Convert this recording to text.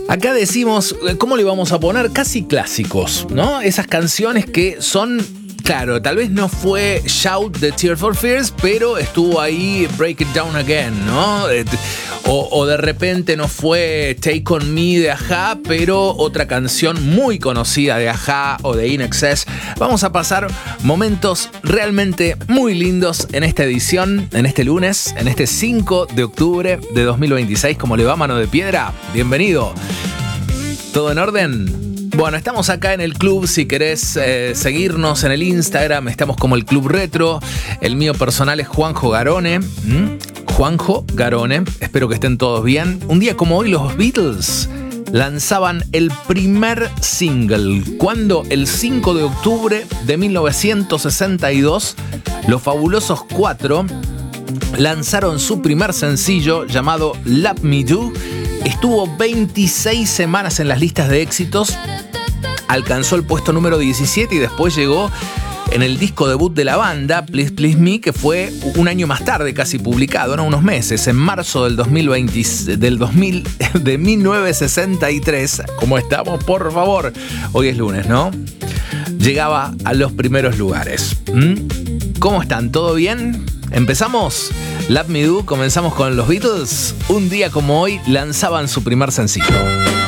Acá decimos, ¿cómo le vamos a poner? Casi clásicos, ¿no? Esas canciones que son, claro, tal vez no fue Shout de Tears for Fears, pero estuvo ahí Break It Down Again, ¿no? O de repente no fue Take On Me de A.H.A., pero otra canción muy conocida de A.H.A. o de INXS. Vamos a pasar momentos realmente muy lindos en esta edición, en este lunes, en este 5 de octubre de 2026. ¿Cómo le va, mano de piedra? Bienvenido. ¿Todo en orden? Bueno, estamos acá en el club. Si querés seguirnos en el Instagram, estamos como el Club Retro. El mío personal es Juanjo Garone. Juanjo Garone. Espero que estén todos bien. Un día como hoy, los Beatles lanzaban el primer single. Cuando el 5 de octubre de 1962, los Fabulosos 4 lanzaron su primer sencillo llamado Love Me Do. Estuvo 26 semanas en las listas de éxitos, alcanzó el puesto número 17 y después llegó en el disco debut de la banda, Please Please Me, que fue un año más tarde casi publicado, ¿no? Unos meses, en marzo del 1963. ¿Cómo estamos? Por favor. Hoy es lunes, ¿no? Llegaba a los primeros lugares. ¿Cómo están? ¿Todo bien? ¿Empezamos? Love Me Do, comenzamos con los Beatles. Un día como hoy lanzaban su primer sencillo.